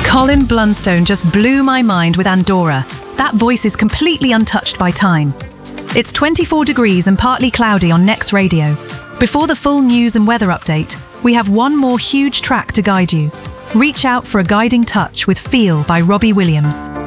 Colin Blunstone just blew my mind with Andorra. That voice is completely untouched by time. It's 24 degrees and partly cloudy on Next Radio. Before the full news and weather update, we have one more huge track to guide you. Reach out for a guiding touch with Feel by Robbie Williams.